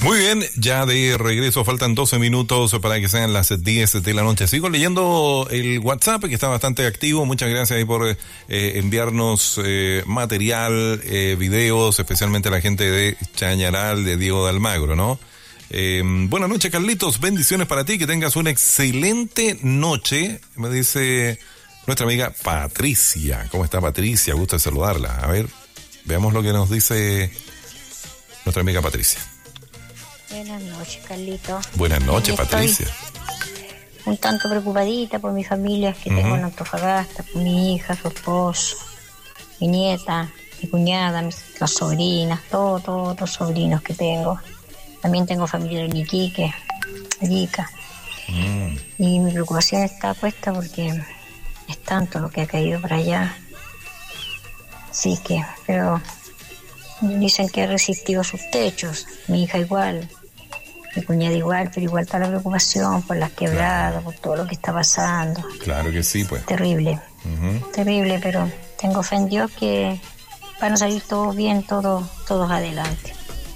Muy bien, ya de regreso, faltan 12 minutos para que sean las 10 de la noche. Sigo leyendo el WhatsApp, que está bastante activo. Muchas gracias ahí por enviarnos material, videos, especialmente a la gente de Chañaral, de Diego de Almagro, ¿no? Buenas noches, Carlitos, bendiciones para ti, que tengas una excelente noche, me dice nuestra amiga Patricia. ¿Cómo está, Patricia? Gusto de saludarla. A ver, veamos lo que nos dice nuestra amiga Patricia. Buenas noches, Carlito. Buenas noches, Patricia. Un tanto preocupadita por mi familia que tengo en Antofagasta, por mi hija, su esposo, mi nieta, mi cuñada, las sobrinas, todos los sobrinos que tengo. También tengo familia en Iquique, Arica. Y mi preocupación está puesta porque es tanto lo que ha caído para allá. Así que, pero dicen que ha resistido sus techos. Mi hija igual. Mi cuñada igual, pero igual está la preocupación por las quebradas, por todo lo que está pasando. Claro que sí, pues. Terrible, terrible, pero tengo fe en Dios que van a salir todos bien, todos adelante.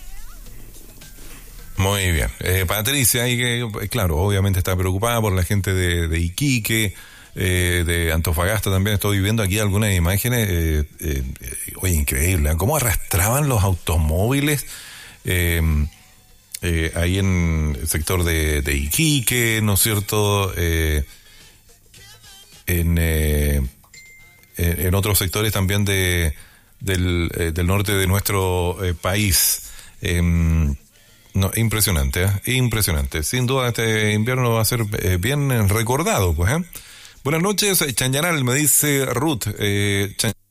Muy bien. Patricia, ahí que, claro, obviamente está preocupada por la gente de Iquique, de Antofagasta también. Estoy viendo aquí algunas imágenes, oye, increíble, ¿eh? Cómo arrastraban los automóviles ahí en el sector de Iquique, ¿no es cierto? En otros sectores también del norte de nuestro país. No, impresionante, impresionante. Sin duda este invierno va a ser bien recordado, pues. Buenas noches, Chañaral, me dice Ruth.